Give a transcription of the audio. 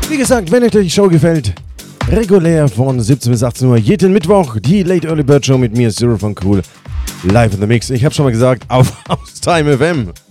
Wie gesagt, wenn euch die Show gefällt, regulär von 17 bis 18 Uhr, jeden Mittwoch, die Late Early Bird Show mit mir, Zero von Cool, live in the Mix. Ich habe schon mal gesagt, auf Time FM.